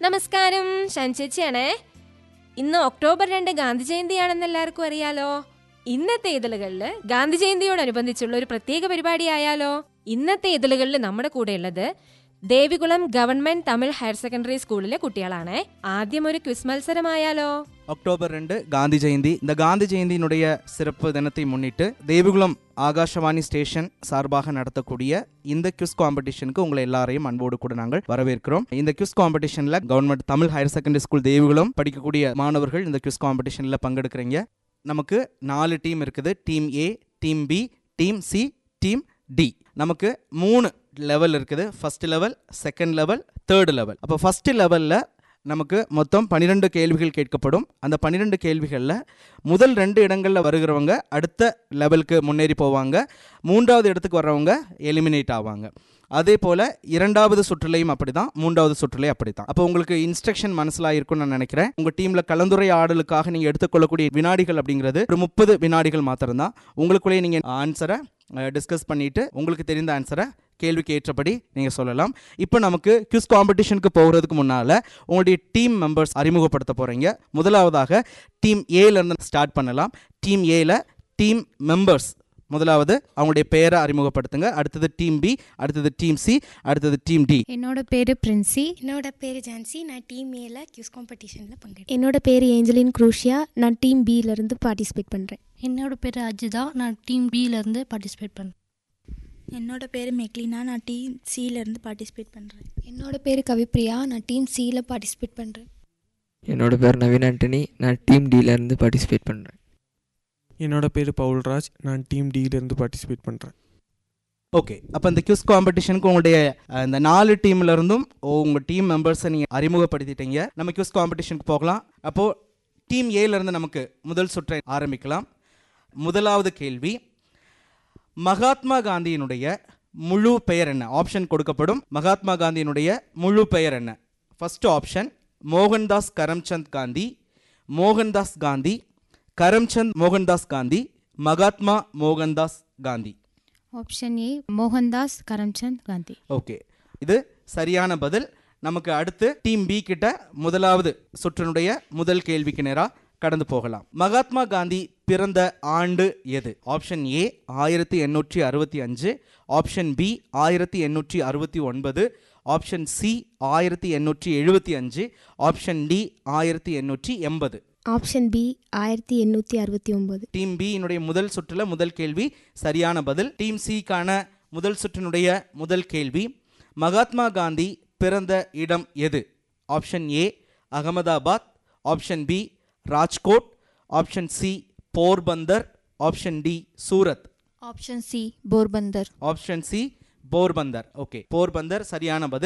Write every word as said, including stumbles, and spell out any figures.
നമസ്കാരം, ഷൻചേച്ചിയാണേ. ഇന്ന് ഒക്ടോബർ രണ്ട് ഗാന്ധി ജയന്തിയാണെന്ന് എല്ലാവർക്കും അറിയാലോ. ഇന്നത്തെ ഇതളുകളിൽ ഗാന്ധി ജയന്തിയോടനുബന്ധിച്ചുള്ള ഒരു പ്രത്യേക പരിപാടി ആയാലോ. ഇന്നത്തെ ഇതളുകളിൽ നമ്മുടെ കൂടെ ഉള്ളത് Devikulam government Tamil higher secondary സ്കൂളിലെ കുട്ടികളാണ്. ആദ്യം ഒരു ക്വിസ് மல்சரமாயாலோ. அக்டோபர் ரெண்டு காந்தி ஜெயந்தி. இந்த காந்தி ஜெயந்தியினுடைய சிறப்பு தினத்தை முன்னிட்டு தேவிகுளம் ஆகாஷவாணி ஸ்டேஷன் சார்பாக நடத்தக்கூடிய இந்த கியூஸ் காம்படிஷனுக்கு உங்களை எல்லாரையும் அன்போடு கூட நாங்கள் வரவேற்கிறோம். இந்த கியூஸ் காம்படிஷன்ல government Tamil higher secondary school Devikulam படிக்கக்கூடிய மாணவர்கள் இந்த கியூஸ் காம்படிஷன்ல பங்கெடுக்கிறீங்க. நமக்கு நாலு டீம் இருக்குது. Team A, team B, team C, team D. நமக்கு மூணு லெவல் இருக்குது. First level, second level, third level. அப்போ ஃபர்ஸ்ட் லெவலில் நமக்கு மொத்தம் பன்னிரெண்டு கேள்விகள் கேட்கப்படும். அந்த பன்னிரெண்டு கேள்விகளில் முதல் ரெண்டு இடங்களில் வருகிறவங்க அடுத்த லெவலுக்கு முன்னேறி போவாங்க. மூன்றாவது இடத்துக்கு வர்றவங்க எலிமினேட் ஆவாங்க. அதே போல் இரண்டாவது சுற்றுலையும் அப்படி தான், மூன்றாவது சுற்றுலையும் அப்படி தான். அப்போ உங்களுக்கு இன்ஸ்ட்ரக்ஷன் மனசிலாக இருக்கும்னு நான் நினைக்கிறேன். உங்கள் டீமில் கலந்துரையாடலுக்காக நீங்கள் எடுத்துக்கொள்ளக்கூடிய வினாடிகள் அப்படிங்கிறது ஒரு முப்பது வினாடிகள் மாத்திரம்தான். உங்களுக்குள்ளேயே நீங்கள் ஆன்சரை டிஸ்கஸ் பண்ணிவிட்டு உங்களுக்கு தெரிந்த ஆன்சரை கேள்விக்கு ஏற்றபடி நீங்கள் சொல்லலாம். இப்போ நமக்கு கியூஸ் காம்படிஷனுக்கு போகிறதுக்கு முன்னால் உங்களுடைய டீம் மெம்பர்ஸ் அறிமுகப்படுத்த போகிறீங்க. முதலாவதாக டீம் ஏலேருந்து ஸ்டார்ட் பண்ணலாம். டீம் ஏல டீம் மெம்பர்ஸ் முதலாவது அவங்களுடைய பேரை அறிமுகப்படுத்துங்க. அடுத்தது டீம் பி, அடுத்தது டீம் சி, அடுத்தது டீம் டி. என்னோட பேர் பிரின்சி. என்னோட பேர் ஜான்சி. நான் டீம் ஏல கியூஸ் காம்படிஷனில் பங்கெடுக்கிறேன். என்னோட பேர் ஏஞ்சலின் குரூஷியா. நான் டீம் பியிலேருந்து பார்ட்டிசிபேட் பண்ணுறேன். என்னோட பேர் அஜிதா. நான் டீம் பியிலேருந்து பார்ட்டிசிபேட் பண்ணுறேன். என்னோட பேர் மெக்லினா. நான் டீம் சியிலேருந்து பார்ட்டிசிபேட் பண்ணுறேன். என்னோட பேர் கவிப்ரியா. நான் டீம் சியில் பார்ட்டிசிபேட் பண்ணுறேன். என்னோட பேர் நவீன் ஆண்டனி. நான் டீம் டியிலேருந்து பார்ட்டிசிபேட் பண்ணுறேன். என்னோட பேர் பவுல்ராஜ். நான் டீம் டியிலேருந்து பார்ட்டிசிபேட் பண்ணுறேன். ஓகே, அப்போ இந்த கியூஸ் காம்படிஷனுக்கு உங்களுடைய இந்த நாலு டீம்ல இருந்தும் உங்கள் டீம் மெம்பர்ஸை நீங்கள் அறிமுகப்படுத்திட்டீங்க. நம்ம கியூஸ் காம்படிஷனுக்கு போகலாம். அப்போது டீம் ஏலேருந்து நமக்கு முதல் சுற்றை ஆரம்பிக்கலாம். முதலாவது கேள்வி, மகாத்மா காந்தியினுடைய முழு பெயர் என்ன? ஆப்ஷன் கொடுக்கப்படும். மகாத்மா காந்தியினுடைய முழு பெயர் என்ன? First option Mohandas Karamchand Gandhi, Mohandas Gandhi, Karamchand Mohandas Gandhi, Mahatma Mohandas Gandhi. Option A Mohandas Karamchand Gandhi. Okay, இது சரியான பதில். நமக்கு அடுத்து டீம் பி கிட்ட முதலாவது சுற்றினுடைய முதல் கேள்விக்கு நேராக கடந்து போகலாம். மகாத்மா காந்தி பிறந்த ஆண்டு எது? ஆப்ஷன் ஏ ஆயிரத்தி எண்ணூற்றி அறுபத்தி அஞ்சு, ஆப்ஷன் பி ஆயிரத்தி எண்ணூற்றி அறுபத்தி ஒன்பது, ஆப்ஷன் சி ஆயிரத்தி எண்ணூற்றி எழுபத்தி அஞ்சு, ஆப்ஷன் டி ஆயிரத்தி எண்ணூற்றி எண்பது. ஆப்ஷன் பி ஆயிரத்தி எண்ணூற்றி அறுபத்தி ஒன்பது. டீம் பி இனுடைய முதல் சுற்றுல முதல் கேள்வி சரியான பதில். டீம் சிக்கான முதல் சுற்றினுடைய முதல் கேள்வி, மகாத்மா காந்தி பிறந்த இடம் எது? Option A Ahmedabad, option B Rajkot, option C Porbandar, option D Surat. Option C Porbandar. Option C Porbandar. Okay, Porbandar சரியான பதில்.